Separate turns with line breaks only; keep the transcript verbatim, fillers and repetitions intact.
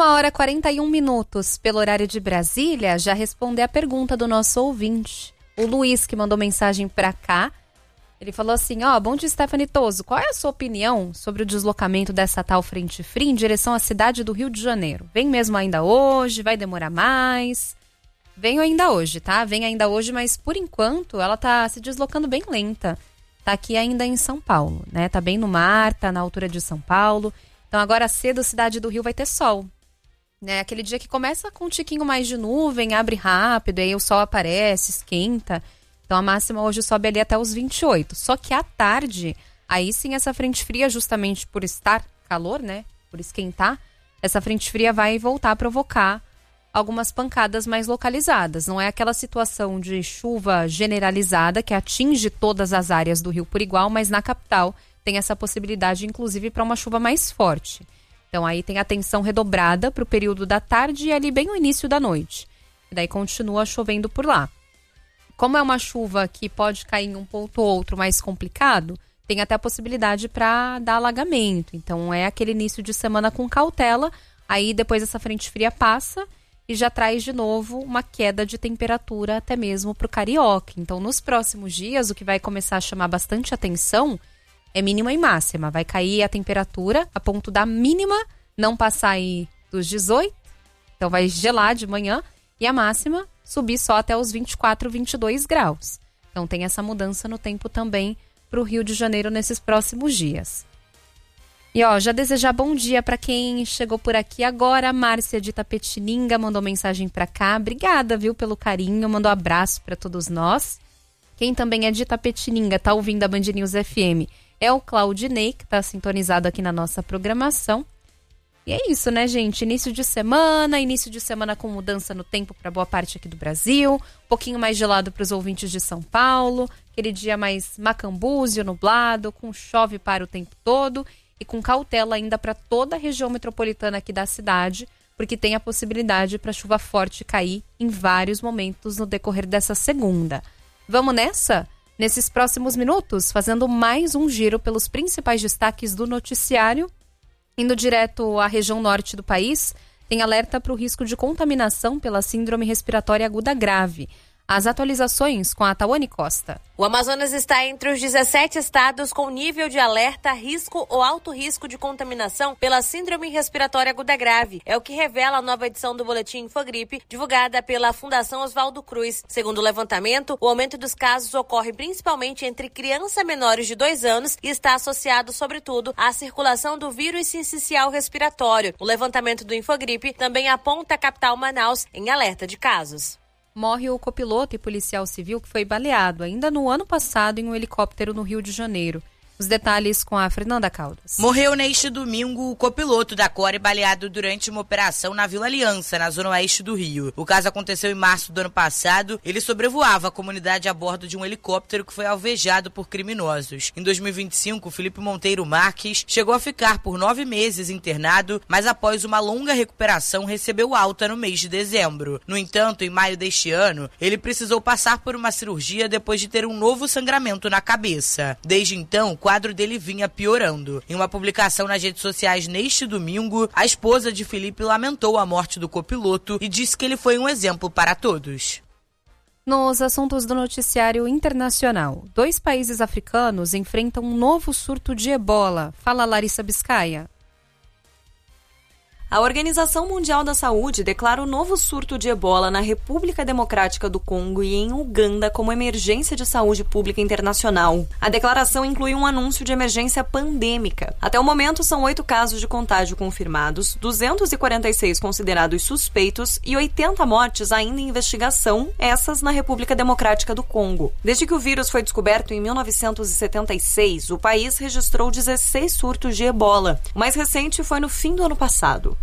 Uma hora e quarenta e um minutos pelo horário de Brasília. Já responder a pergunta do nosso ouvinte, o Luiz, que mandou mensagem pra cá. Ele falou assim, ó, bom dia, Stephanie Toso, qual é a sua opinião sobre o deslocamento dessa tal frente fria em direção à cidade do Rio de Janeiro? Vem mesmo ainda hoje? Vai demorar mais? Vem ainda hoje, tá? Vem ainda hoje, mas por enquanto ela tá se deslocando bem lenta. Tá aqui ainda em São Paulo, né? Tá bem no mar, tá na altura de São Paulo. Então agora cedo a cidade do Rio vai ter sol. Né? Aquele dia que começa com um tiquinho mais de nuvem, abre rápido, aí o sol aparece, esquenta. Então a máxima hoje sobe ali até os vinte e oito. Só que à tarde, aí sim essa frente fria, justamente por estar calor, né? Por esquentar, essa frente fria vai voltar a provocar algumas pancadas mais localizadas. Não é aquela situação de chuva generalizada que atinge todas as áreas do Rio por igual, mas na capital tem essa possibilidade, inclusive, para uma chuva mais forte. Então aí tem atenção redobrada para o período da tarde e ali bem no início da noite. E daí continua chovendo por lá. Como é uma chuva que pode cair em um ponto ou outro mais complicado, tem até a possibilidade para dar alagamento. Então é aquele início de semana com cautela, aí depois essa frente fria passa e já traz de novo uma queda de temperatura até mesmo para o carioca. Então nos próximos dias o que vai começar a chamar bastante atenção é mínima e máxima. Vai cair a temperatura a ponto da mínima não passar aí dos dezoito, então vai gelar de manhã, e a máxima subir só até os vinte e quatro, vinte e dois graus. Então tem essa mudança no tempo também para o Rio de Janeiro nesses próximos dias. E ó, já desejar bom dia para quem chegou por aqui agora. A Márcia de Itapetininga mandou mensagem para cá. Obrigada, viu, pelo carinho. Mandou abraço para todos nós. Quem também é de Itapetininga, tá ouvindo a Band News F M, é o Claudinei, que tá sintonizado aqui na nossa programação. E é isso, né, gente? Início de semana, início de semana com mudança no tempo para boa parte aqui do Brasil, um pouquinho mais gelado para os ouvintes de São Paulo, aquele dia mais macambúzio, nublado, com chove para o tempo todo e com cautela ainda para toda a região metropolitana aqui da cidade, porque tem a possibilidade para chuva forte cair em vários momentos no decorrer dessa segunda. Vamos nessa? Nesses próximos minutos, fazendo mais um giro pelos principais destaques do noticiário. Indo direto à região norte do país, tem alerta para o risco de contaminação pela síndrome respiratória aguda grave. As atualizações com a Tawane Costa.
O Amazonas está entre os dezessete estados com nível de alerta, risco ou alto risco de contaminação pela síndrome respiratória aguda grave. É o que revela a nova edição do Boletim Infogripe, divulgada pela Fundação Oswaldo Cruz. Segundo o levantamento, o aumento dos casos ocorre principalmente entre crianças menores de dois anos e está associado, sobretudo, à circulação do vírus sincicial respiratório. O levantamento do Infogripe também aponta a capital Manaus em alerta de casos.
Morre o copiloto e policial civil que foi baleado ainda no ano passado em um helicóptero no Rio de Janeiro. Os detalhes com a Fernanda Caldas.
Morreu neste domingo o copiloto da Core baleado durante uma operação na Vila Aliança, na zona oeste do Rio. O caso aconteceu em março do ano passado. Ele sobrevoava a comunidade a bordo de um helicóptero que foi alvejado por criminosos. Em dois mil e vinte e cinco, Felipe Monteiro Marques chegou a ficar por nove meses internado, mas após uma longa recuperação recebeu alta no mês de dezembro. No entanto, em maio deste ano, ele precisou passar por uma cirurgia depois de ter um novo sangramento na cabeça. Desde então, o quadro dele vinha piorando. Em uma publicação nas redes sociais neste domingo, a esposa de Felipe lamentou a morte do copiloto e disse que ele foi um exemplo para todos.
Nos assuntos do noticiário internacional, dois países africanos enfrentam um novo surto de ebola. Fala, Larissa Biscaia.
A Organização Mundial da Saúde declara o novo surto de ebola na República Democrática do Congo e em Uganda como emergência de saúde pública internacional. A declaração inclui um anúncio de emergência pandêmica. Até o momento, são oito casos de contágio confirmados, duzentos e quarenta e seis considerados suspeitos e oitenta mortes ainda em investigação, essas na República Democrática do Congo. Desde que o vírus foi descoberto em mil novecentos e setenta e seis, o país registrou dezesseis surtos de ebola. O mais recente foi no fim do ano passado.